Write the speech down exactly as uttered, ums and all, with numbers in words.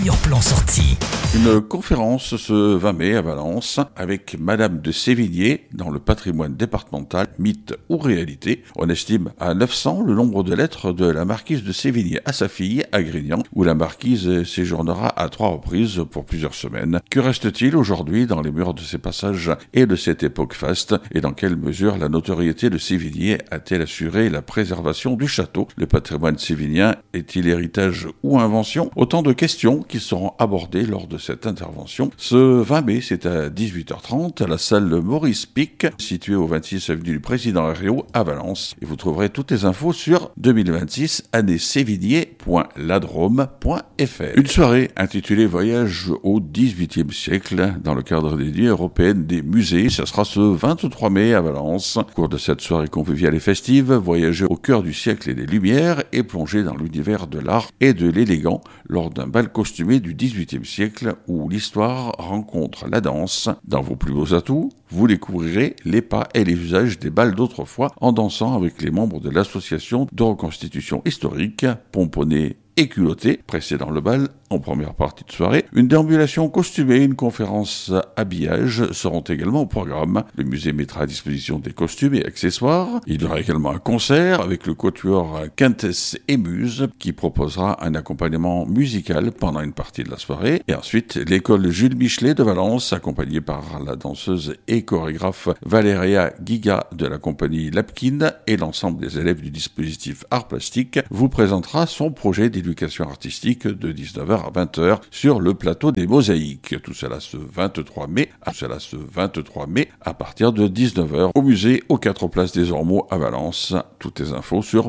meilleurs plans sortis. Une conférence ce vingt mai à Valence avec Madame de Sévigné dans le patrimoine départemental, mythe ou réalité. On estime à neuf cents le nombre de lettres de la marquise de Sévigné à sa fille à Grignan, où la marquise séjournera à trois reprises pour plusieurs semaines. Que reste-t-il aujourd'hui dans les murs de ces passages et de cette époque faste, et dans quelle mesure la notoriété de Sévigné a-t-elle assuré la préservation du château? Le patrimoine sévignien est-il héritage ou invention? Autant de questions qui seront abordées lors de cette intervention. Ce vingt mai, c'est à dix-huit heures trente à la salle Maurice Pic, située au vingt-six avenue du Président Herriot à Valence. Et vous trouverez toutes les infos sur deux mille vingt-six année sévigné point ladrome point f r. Une soirée intitulée Voyage au dix-huitième siècle dans le cadre des Nuits européennes des musées. Ça sera ce vingt-trois mai à Valence. Au cours de cette soirée conviviale et festive, voyager au cœur du siècle et des Lumières et plonger dans l'univers de l'art et de l'élégant lors d'un bal costumé du dix-huitième siècle où l'histoire rencontre la danse. Dans vos plus beaux atouts, vous découvrirez les pas et les usages des bals d'autrefois en dansant avec les membres de l'association de reconstitution historique, pomponnés et culottés, précédant le bal en première partie de soirée. Une déambulation costumée, une conférence habillage seront également au programme. Le musée mettra à disposition des costumes et accessoires. Il y aura également un concert avec le quatuor Quintesse et Muse qui proposera un accompagnement musical pendant une partie de la soirée. Et ensuite, l'école Jules Michelet de Valence, accompagnée par la danseuse et chorégraphe Valéria Giga de la compagnie Lapkin et l'ensemble des élèves du dispositif Art Plastique, vous présentera son projet d'éducation artistique de dix-neuf heures à vingt heures sur le plateau des Mosaïques. Tout cela ce vingt-trois mai, tout cela ce vingt-trois mai à partir de dix-neuf heures au musée aux quatre places des Ormeaux à Valence. Toutes les infos sur